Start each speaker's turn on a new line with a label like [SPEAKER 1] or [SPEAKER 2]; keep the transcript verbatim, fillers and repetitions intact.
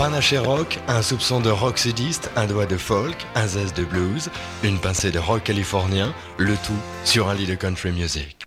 [SPEAKER 1] panaché rock, un soupçon de rock sudiste, un doigt de folk, un zeste de blues, une pincée de rock californien, le tout sur un lit de country music.